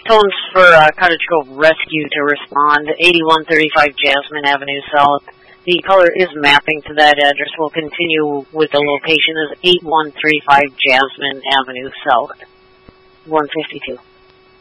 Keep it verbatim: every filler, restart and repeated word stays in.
Tones for uh, Cottage Grove Rescue to respond. eighty-one thirty-five Jasmine Avenue South. The caller is mapping to that address. We'll continue with the location as eighty-one thirty-five Jasmine Avenue South. one fifty-two.